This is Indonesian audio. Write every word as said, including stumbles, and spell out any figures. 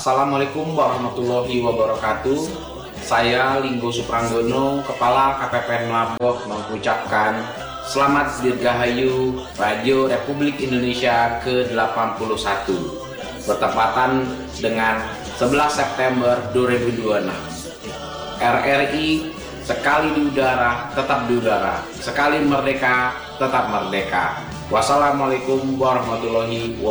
Assalamualaikum warahmatullahi wabarakatuh. Saya Linggo Supranggono, Kepala K P P N Melamboh, mengucapkan Selamat Dirgahayu Radio Republik Indonesia ke delapan puluh satu, bertepatan dengan sebelas September dua ribu dua puluh enam. R R I sekali di udara, tetap di udara. Sekali merdeka, tetap merdeka. Wassalamualaikum warahmatullahi wabarakatuh.